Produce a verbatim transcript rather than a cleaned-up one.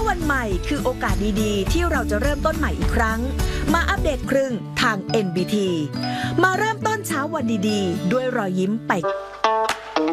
วันใหม่คือโอกาสดีๆที่เราจะเริ่มต้นใหม่อีกครั้งมาอัปเดตครึ่งทาง เอ็น บี ที มาเริ่มต้นเช้าวันดีๆด้วยรอยยิ้มไป